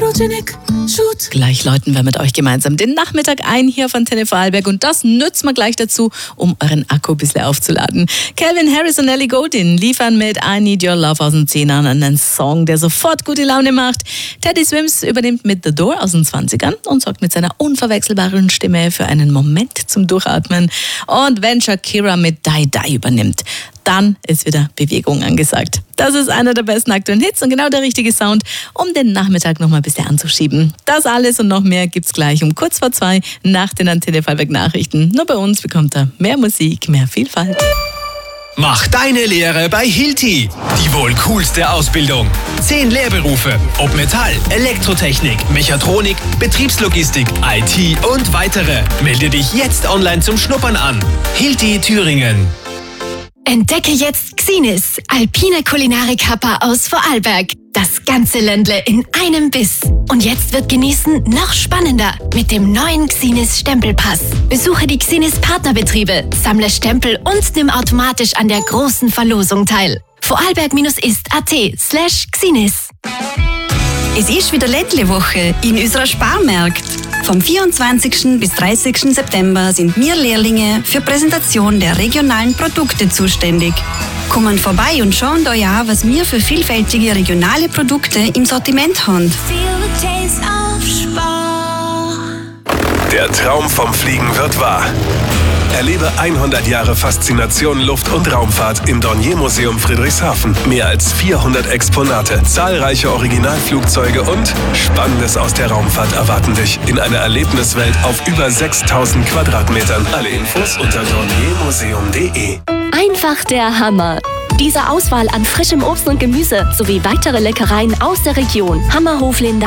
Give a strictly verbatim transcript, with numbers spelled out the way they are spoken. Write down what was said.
Photogenic Shoot. Gleich läuten wir mit euch gemeinsam den Nachmittag ein hier von Tennis Vorarlberg und das nützen wir gleich dazu, um euren Akku ein bisschen aufzuladen. Calvin Harris und Ellie Goulding liefern mit I Need Your Love aus den Zehnern einen Song, der sofort gute Laune macht. Teddy Swims übernimmt mit The Door aus den zwanzigern und sorgt mit seiner unverwechselbaren Stimme für einen Moment zum Durchatmen. Und wenn Shakira mit Die Die übernimmt, dann ist wieder Bewegung angesagt. Das ist einer der besten aktuellen Hits und genau der richtige Sound, um den Nachmittag noch mal ein bisschen anzuschieben. Das alles und noch mehr gibt's gleich um kurz vor zwei nach den Antenne Vorarlberg Nachrichten. Nur bei uns bekommt ihr mehr Musik, mehr Vielfalt. Mach deine Lehre bei Hilti. Die wohl coolste Ausbildung. Zehn Lehrberufe. Ob Metall, Elektrotechnik, Mechatronik, Betriebslogistik, I T und weitere. Melde dich jetzt online zum Schnuppern an. Hilti Thüringen. Entdecke jetzt Xinis, alpine Kulinarik-Happa aus Vorarlberg. Das ganze Ländle in einem Biss. Und jetzt wird Genießen noch spannender mit dem neuen Xinis Stempelpass. Besuche die Xinis Partnerbetriebe, sammle Stempel und nimm automatisch an der großen Verlosung teil. Vorarlberg-ist.at slash Xinis. Es ist wieder Lädle-Woche in unserer Sparmärkt. Vom vierundzwanzigsten bis dreißigsten September sind wir Lehrlinge für Präsentation der regionalen Produkte zuständig. Kommen vorbei und schauen euch an, was wir für vielfältige regionale Produkte im Sortiment haben. Der Traum vom Fliegen wird wahr. Erlebe hundert Jahre Faszination Luft- und Raumfahrt im Dornier-Museum Friedrichshafen. Mehr als vierhundert Exponate, zahlreiche Originalflugzeuge und Spannendes aus der Raumfahrt erwarten dich in einer Erlebniswelt auf über sechstausend Quadratmetern. Alle Infos unter dorniermuseum punkt de. Einfach der Hammer. Diese Auswahl an frischem Obst und Gemüse sowie weitere Leckereien aus der Region. Hammerhoflinder